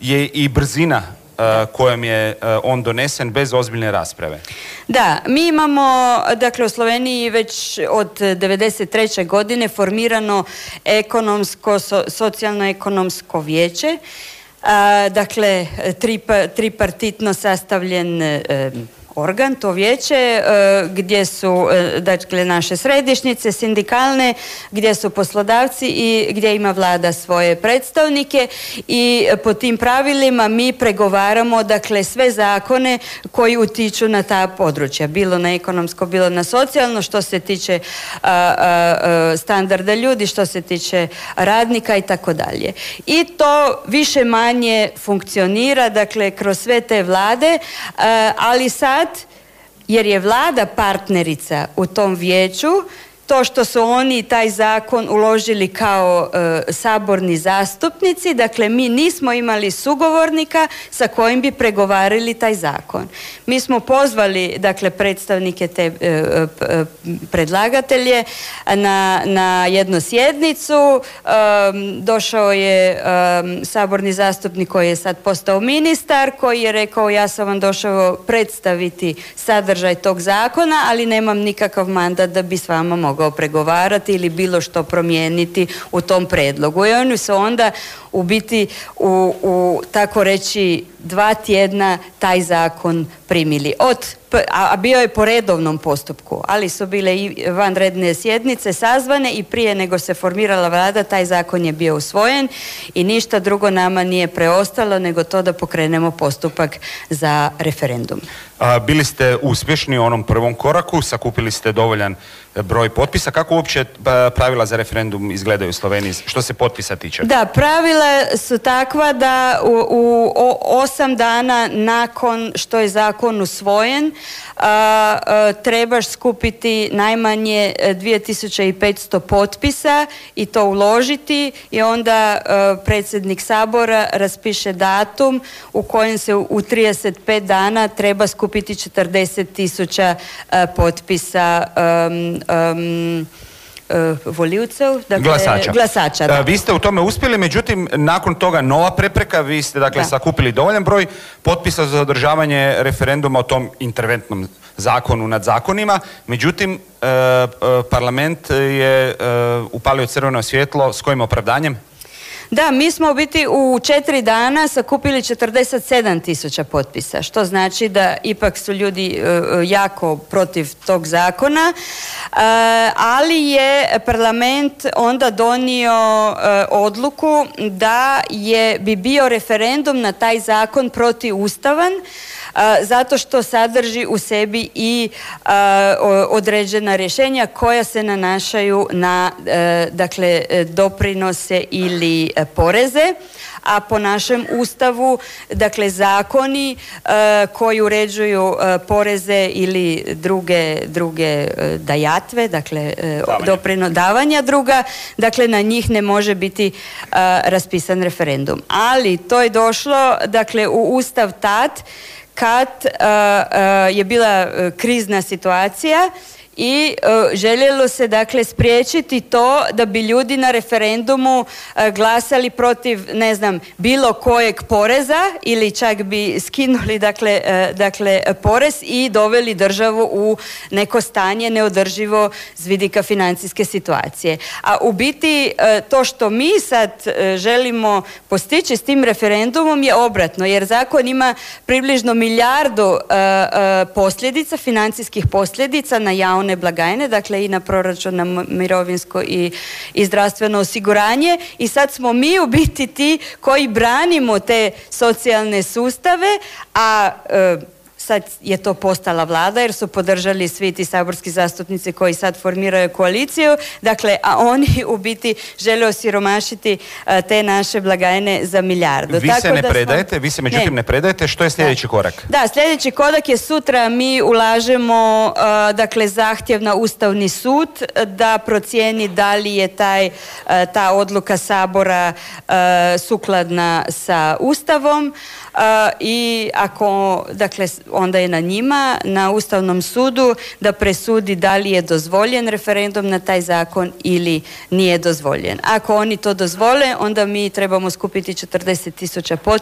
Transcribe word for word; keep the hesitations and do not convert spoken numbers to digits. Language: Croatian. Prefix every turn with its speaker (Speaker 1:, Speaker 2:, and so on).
Speaker 1: je i brzina uh, kojom je uh, on donesen bez ozbiljne rasprave.
Speaker 2: Da, mi imamo, dakle u Sloveniji već od devedeset treće godine formirano ekonomsko, so, socijalno-ekonomsko vijeće, uh, dakle tri, tripartitno sastavljen uh, organ, to vijeće, gdje su dakle naše središnjice sindikalne, gdje su poslodavci i gdje ima vlada svoje predstavnike i po tim pravilima mi pregovaramo dakle sve zakone koji utiču na ta područja, bilo na ekonomsko, bilo na socijalno, što se tiče a, a, standarda ljudi, što se tiče radnika i tako dalje. I to više manje funkcionira dakle kroz sve te vlade, a, ali sad jer je vlada partnerica u tom vijeću, to što su oni taj zakon uložili kao e, saborni zastupnici, dakle mi nismo imali sugovornika sa kojim bi pregovarali taj zakon. Mi smo pozvali dakle predstavnike te e, e, predlagatelje na, na jednu sjednicu, e, došao je e, saborni zastupnik koji je sad postao ministar, koji je rekao ja sam vam došao predstaviti sadržaj tog zakona, ali nemam nikakav mandat da bi s vama mogao mogao pregovarati ili bilo što promijeniti u tom predlogu. I oni su onda u biti u, u tako reći dva tjedna taj zakon primili. Od, a bio je po redovnom postupku, ali su bile i vanredne sjednice sazvane i prije nego se formirala vlada taj zakon je bio usvojen i ništa drugo nama nije preostalo nego to da pokrenemo postupak za referendum.
Speaker 1: A, bili ste uspješni u onom prvom koraku, sakupili ste dovoljan broj potpisa. Kako uopće pravila za referendum izgledaju u Sloveniji, što se potpisa tiče?
Speaker 2: Da, pravila su takva da u, u osam dana nakon što je zakon usvojen a, a, trebaš skupiti najmanje dvije tisuće petsto potpisa i to uložiti i onda a, predsjednik Sabora raspiše datum u kojem se u, u trideset pet dana treba skupiti četrdeset tisuća potpisa um, um, voljivcev, dakle,
Speaker 1: glasača.
Speaker 2: glasača da.
Speaker 1: Vi ste u tome uspjeli, međutim, nakon toga nova prepreka, vi ste dakle da. sakupili dovoljan broj potpisa za održavanje referenduma o tom interventnom zakonu nad zakonima, međutim, e, e, parlament je e, upalio crveno svjetlo, s kojim opravdanjem?
Speaker 2: Da, mi smo u biti u četiri dana sakupili četrdeset sedam tisuća potpisa, što znači da ipak su ljudi uh, jako protiv tog zakona, uh, ali je parlament onda donio uh, odluku da je bi bio referendum na taj zakon protivustavan, Uh, zato što sadrži u sebi i uh, određena rješenja koja se nanašaju na uh, dakle doprinose ili uh, poreze, a po našem ustavu dakle zakoni uh, koji uređuju uh, poreze ili druge druge uh, dajatve, dakle uh, doprino davanja druga, dakle na njih ne može biti uh, raspisan referendum. Ali to je došlo dakle u ustav tad kad uh, uh, je bila uh, krizna situacija i uh, željelo se dakle spriječiti to da bi ljudi na referendumu uh, glasali protiv, ne znam, bilo kojeg poreza ili čak bi skinuli dakle, uh, dakle porez i doveli državu u neko stanje neodrživo s vidika financijske situacije. A u biti uh, to što mi sad uh, želimo postići s tim referendumom je obratno, jer zakon ima približno milijardu uh, uh, posljedica, financijskih posljedica na javne blagajne, dakle i na proračun, na mirovinsko i, i zdravstveno osiguranje i sad smo mi u biti ti koji branimo te socijalne sustave, a e, sad je to postala vlada jer su podržali svi ti saborski zastupnici koji sad formiraju koaliciju, dakle, a oni u biti žele osiromašiti a, te naše blagajne za milijardu.
Speaker 1: Vi
Speaker 2: Tako
Speaker 1: se ne
Speaker 2: da
Speaker 1: predajete,
Speaker 2: smo...
Speaker 1: vi se međutim ne, ne predajete, što je sljedeći
Speaker 2: da.
Speaker 1: korak?
Speaker 2: Da, sljedeći korak je sutra mi ulažemo a, dakle zahtjev na Ustavni sud da procijeni da li je taj, a, ta odluka Sabora a, sukladna sa Ustavom a, i ako, dakle, onda je na njima, na Ustavnom sudu da presudi da li je dozvoljen referendum na taj zakon ili nije dozvoljen. Ako oni to dozvole, onda mi trebamo skupiti četrdeset tisuća potpisa